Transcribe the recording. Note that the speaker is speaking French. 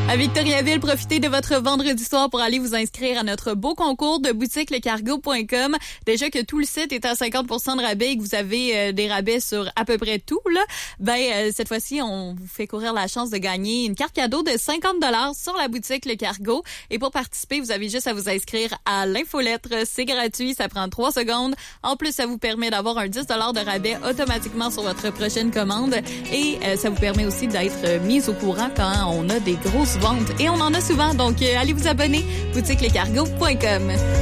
À Victoriaville, profitez de votre vendredi soir pour aller vous inscrire à notre beau concours de boutiquelecargo.com. Déjà que tout le site est à 50% de rabais et que vous avez des rabais sur à peu près tout, là, cette fois-ci, on vous fait courir la chance de gagner une carte cadeau de 50$ sur la boutique Le Cargo. Et pour participer, vous avez juste à vous inscrire à l'infolettre. C'est gratuit, ça prend 3 secondes. En plus, ça vous permet d'avoir un 10$ de rabais automatiquement sur votre prochaine commande. Et ça vous permet aussi d'être mis au courant quand on a des grosses ventes. Et on en a souvent, donc allez vous abonner, boutiquelecargo.com.